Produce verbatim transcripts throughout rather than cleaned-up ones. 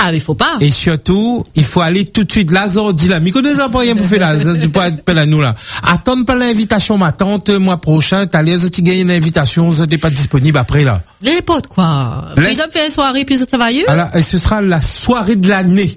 Ah, mais faut pas. Et surtout, il faut aller tout de suite. Là, dit là, mais connais pas rien pour faire là. Ça ne pas être à nous là. Attends pas l'invitation, ma tante, mois prochain, t'as l'air, tu gagnes une invitation, ça n'est pas disponible après là. Les potes, quoi. Laisse... Ils ont fait une soirée, puis ça va y Alors, et ce sera la soirée de l'année.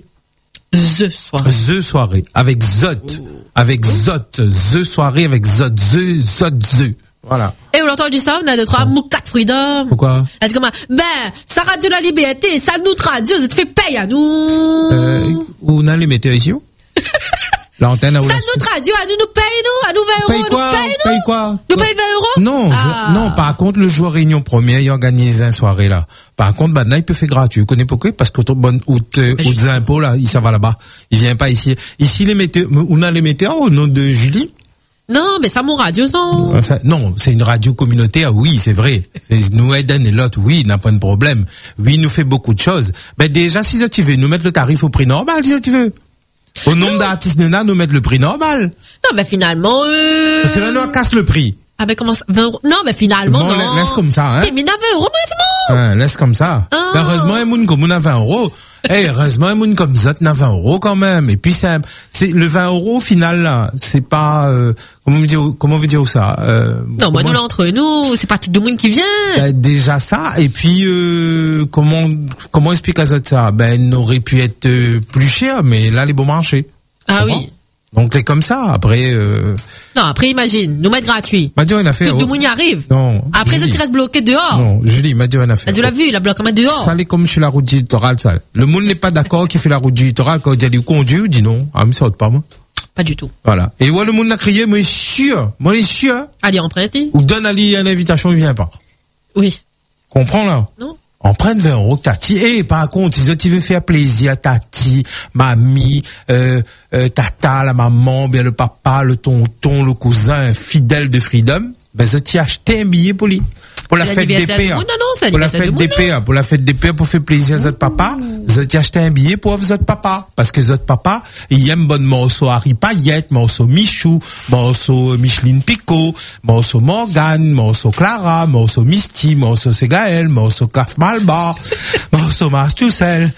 The soirée. The soirée. Avec Zot. Oh. Avec Zot. The soirée avec Zot. The, Zot, The. Voilà. Et vous l'entendez ça, on a deux, trois, Moukat Freedom. Pourquoi? Est-ce que, ben, ça radio la liberté, ça nous traduit, ça te fait payer à nous. Euh, où on a les metteurs ici? L'antenne à où? Ça nous traduit, à nous, nous paye, nous, à nous vingt euros, quoi? nous paye, nous. Paye quoi? Nous paye vingt euros? Non, ah. non, par contre, le jour réunion première, il organise une soirée, là. Par contre, maintenant, il peut faire gratuit. Vous connaissez pourquoi? Parce qu'au bon, ou, ou impôts, là, il s'en va là-bas. Il vient pas ici. Ici, les metteurs, on a les metteurs au nom de Julie. Non, mais ça mon radio, non. Non, c'est une radio communautaire, oui, c'est vrai. C'est nous Eden et l'autre, oui, n'a pas de problème. Oui, nous fait beaucoup de choses. Mais déjà, si tu veux, nous mettre le tarif au prix normal, si tu veux. Au nombre d'artistes, nous mettre le prix normal. Non, mais finalement, euh... Parce que là, nous casse le prix. Ah, ben, comment ça? vingt euros? Non, mais finalement, bon, non. Laisse comme ça, hein. C'est vingt euros, moi, hein, laisse comme ça. Ah. Ben, heureusement, un moun comme on a vingt euros. Eh, hey, heureusement, un moun comme Zot n'a vingt euros quand même. Et puis, c'est, c'est, le vingt euros, au final, là, c'est pas, euh, comment vous dire, comment vous dire ça, euh, Non, moi, nous, là, entre nous, c'est pas tout le monde qui vient. Ben, déjà ça. Et puis, euh, comment, comment expliquer à Zot ça? Ben, il aurait pu être euh, plus cher, mais là, les bons marchés. Ah oui. Bon. Donc c'est comme ça. Après. Euh... Non, après imagine, nous mettre gratuit. M'a dit rien à faire. Tout le monde y arrive. Non. Après ça, tu restes bloqué dehors. Non, Julie, m'a dit rien à faire. Tu l'as vu, la bloque comme dehors. Ça, c'est comme sur la route du littoral, ça. Le monde n'est pas d'accord qui fait la route du littoral quand il dit conduit ou dit non. Ah, mais ça saute pas moi. Pas du tout. Voilà. Et ouais, le monde a crié, mais sûr, moi les sûr. Allez, on prête. Ou donne à lui une invitation, il vient pas. Oui. Comprends là? Non. On prend vingt euros, tati. Et par contre, si tu veux faire plaisir à tati, mamie, euh, euh, tata, la maman, bien le papa, le tonton, le cousin fidèle de Freedom, ben, je t'y acheté un billet pour lui. Pour la fête des pères. Non, non, c'est pour la fête des pères. Pour la fête des pères, pour faire plaisir à votre papa, je t'y acheté un billet pour votre papa. Parce que votre papa, il aime bon morceau Harry Payette, morceau Michou, morceau Micheline Picot, morceau Morgane, morceau Clara, morceau Misty, morceau Segaël, morceau Caf Malba, morceau Mars Toussel.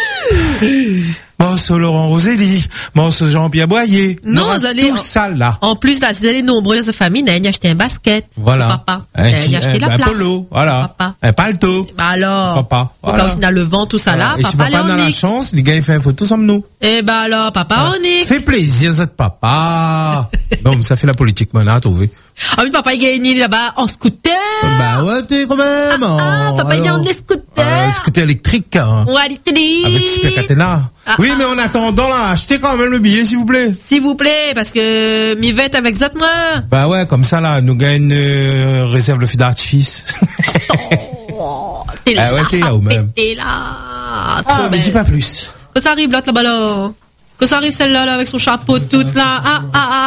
Morceau Laurent Rosélie, morceau Jean-Pierre Boyer. Non, vous allez. Tout ça, là. En plus, là, si vous allez nombreuses familles, n'a acheté un basket. Voilà. Papa. Un, n'a acheté un, la un place. polo. Voilà. Papa. Un palto. Bah alors. Papa. Voilà. Quand on a le vent, tout ça voilà. là, et papa, si papa n'a la chance, les gars, ils font une photo comme nous. Eh ben alors, papa, voilà. On est. Fait plaisir, votre papa. Bon, ça fait la politique, maintenant, à trouver. Ah oui, papa, il gagne là-bas en scooter. Bah ouais, t'es quand même. Ah, ah papa, il gagne des scooters. Un scooter électrique, hein. Ouais, électrique. Avec Super Catena. Ah, oui, ah, mais en attendant, là, achetez quand même le billet, s'il vous plaît. S'il vous plaît, parce que, m'y va être avec Zot, moi. Bah ouais, comme ça, là, nous gagne, euh, réserve le feu d'artifice. Oh, t'es là, ah ouais, t'es là, ou même. T'es là. Ah, mais dis pas plus. Quand ça arrive, l'autre, là-bas, là. Quand ça arrive, celle-là, là, avec son chapeau, toute là. Ah, ah, ah,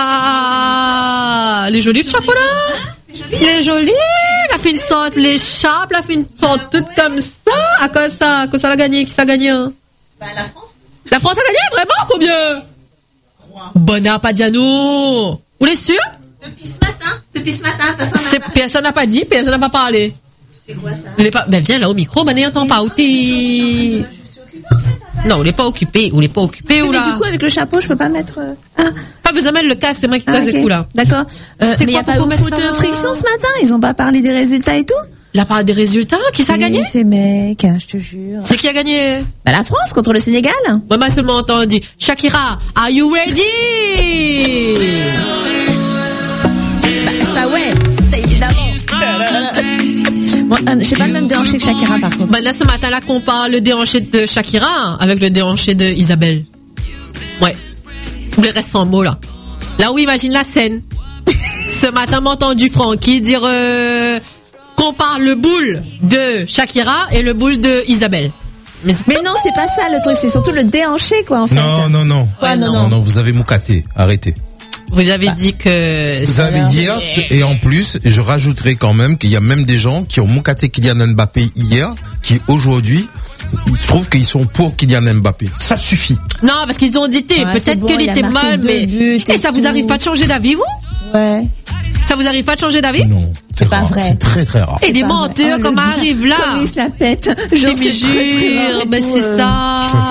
ah. Elle est jolie, le chapeau, là. Il est joli, il a fait une sorte, l'écharpe, il a fait une sorte toute comme ça. À quoi ça? Quoi ça l'a gagné? Qui ça a gagné? Bah, la France. La France a gagné, vraiment? Combien? Trois. Bon appât, Diano. Vous l'êtes sûr? Depuis ce matin. Depuis ce matin, personne n'a pas... Personne n'a pas dit, personne n'a pas parlé. C'est quoi ça? Il est pas... Ben, viens là au micro, ben, n'entends pas où t'es. Je suis occupée, en fait. Non, on n'est pas occupé, on n'est pas occupé, ou là. Mais du coup, avec le chapeau, je peux pas mettre, euh... ah. Pas besoin de mettre le casque, c'est moi qui ah, passe okay. les coups, là. D'accord. Euh, mais il n'y a pas eu faute de friction ce matin? Ils ont pas parlé des résultats et tout? Il a parlé des résultats? Qui ça a gagné? Ces mecs, je te jure. C'est qui a gagné? Bah, la France contre le Sénégal. Moi, m'a seulement entendu. Shakira, are you ready? Bah, ça, ouais. Évidemment. Bon, euh, j'ai pas le même déhanché que Shakira, par contre. Bah, là, ce matin-là, qu'on parle le déhanché de Shakira avec le déhanché de Isabelle. Ouais. Vous les reste sans mots, là. Là où imagine la scène. Ce matin, m'a entendu Francky dire, euh, qu'on parle le boule de Shakira et le boule de Isabelle. Mais, mais non, c'est pas ça le truc, c'est surtout le déhanché, quoi, en fait. Non, non, non. Ouais, non, non, non, vous avez moucaté. Arrêtez. Vous avez bah, dit que... Vous avez hier, et en plus, je rajouterai quand même qu'il y a même des gens qui ont moucaté Kylian Mbappé hier, qui aujourd'hui, il se trouve qu'ils sont pour Kylian Mbappé. Ça suffit. Non, parce qu'ils ont dit, ouais, peut-être bon, qu'il était mal, mais... Et, et ça tout. Vous arrive pas de changer d'avis, vous? Ouais. Ça vous arrive pas de changer d'avis? Non. C'est pas vrai. C'est très très rare. Et des menteurs, oh, comme arrive là. Comme il se la pète. Je jure, ben c'est ça.